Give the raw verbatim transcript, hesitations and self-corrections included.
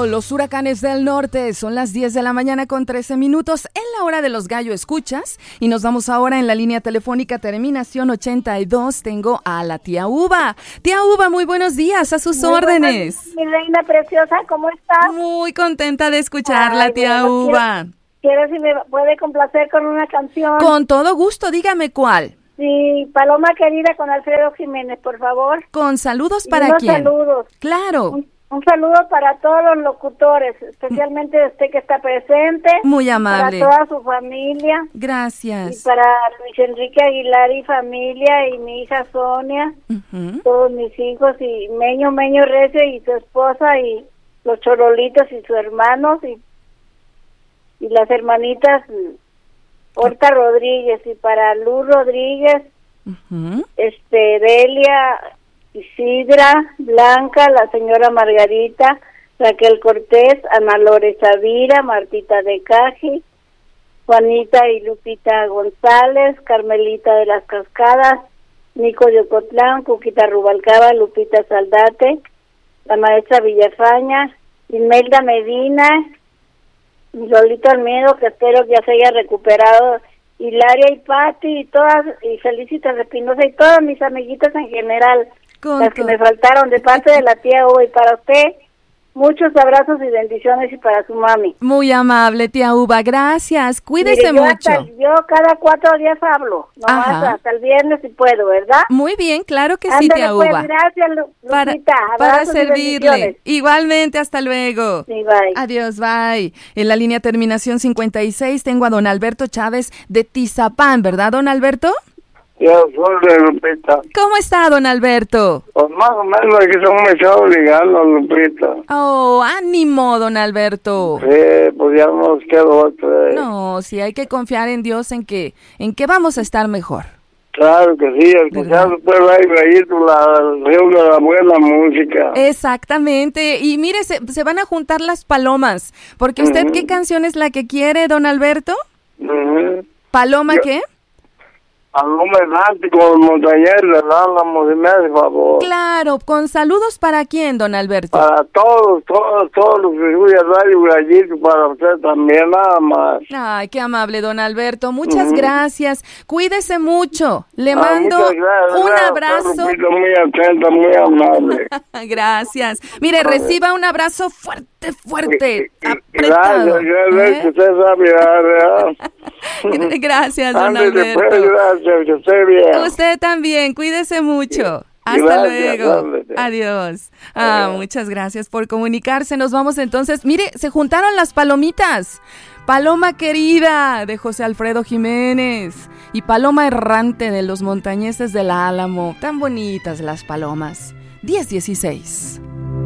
Eso, los huracanes del norte. Son las diez de la mañana con trece minutos en la hora de los gallo escuchas. Y nos vamos ahora en la línea telefónica terminación ochenta y dos. Tengo a la tía Uva. Tía Uva, muy buenos días, a sus muy órdenes. Buenas, mi reina preciosa, ¿cómo estás? Muy contenta de escucharla, Ay, tía bueno, Uva. Quiero, quiero si me puede complacer con una canción. Con todo gusto, dígame cuál. Sí, Paloma Querida con Alfredo Jiménez, por favor. Con saludos para unos quién. saludos. Claro. Un, un saludo para todos los locutores, especialmente usted que está presente. Muy amable. Para toda su familia. Gracias. Y para Luis Enrique Aguilar y familia, y mi hija Sonia, uh-huh. todos mis hijos, y Meño, Meño Recio y su esposa, y los Chorolitos y sus hermanos, y, y las hermanitas Horta Rodríguez, y para Luz Rodríguez, uh-huh. este Delia, Isidra, Blanca, la señora Margarita, Raquel Cortés, Ana Lore Savira, Martita de Caji, Juanita y Lupita González, Carmelita de las Cascadas, Nico de Ocotlán, Cuquita Rubalcaba, Lupita Saldate, la maestra Villafaña, Imelda Medina, Lolito Almedo, que espero que ya se haya recuperado, Hilaria y Pati, y todas, y Felicitas Espinosa, y todas mis amiguitas en general, Con las que me faltaron, de parte de la tía Uva, y para usted, muchos abrazos y bendiciones, y para su mami. Muy amable, tía Uva, gracias, cuídese Mire, yo mucho. Hasta, yo cada cuatro días hablo, nomás hasta el viernes si puedo, ¿verdad? Muy bien, claro que Ándale, sí, tía pues, Uva. Gracias, Lupita. Para, para servirle. Igualmente, hasta luego. Sí, bye. Adiós, bye. En la línea terminación cincuenta y seis tengo a don Alberto Chávez de Tizapán, ¿verdad, don Alberto? Yo soy de Lupita. ¿Cómo está, don Alberto? Pues más o menos aquí somos echados obligando, Lupita. Oh, ánimo, don Alberto. Sí, pues ya nos quedó otra. No, sí, hay que confiar en Dios, en que, en que vamos a estar mejor. Claro que sí, escuchando pues ahí la, la buena música. Exactamente, y mire, se, se van a juntar las palomas, porque usted, uh-huh. ¿qué canción es la que quiere, don Alberto? Uh-huh. ¿Paloma Yo, qué? Paloma Errante con Montañés de Álamo, si me hace favor. Claro, con saludos para quién, don Alberto. Para todos, todos, todos los que escuchan Radio Gallito, para usted también, nada más. Ay, qué amable, don Alberto, muchas uh-huh. gracias, cuídese mucho, le ah, mando gracias, un gracias, abrazo. Muy atenta, muy amable. Gracias, mire, reciba un abrazo fuerte, fuerte, apretado. Gracias, gracias, ¿eh? que usted sabe, ¿verdad? Gracias, don Ándale, Alberto. Pues, gracias, que esté bien. Usted también, cuídese mucho. Hasta gracias, luego. ándale. Adiós. Ah, Adiós. Muchas gracias por comunicarse. Nos vamos entonces. Mire, se juntaron las palomitas. Paloma Querida de José Alfredo Jiménez y Paloma Errante de los Montañeses del Álamo. Tan bonitas las palomas. diez dieciséis.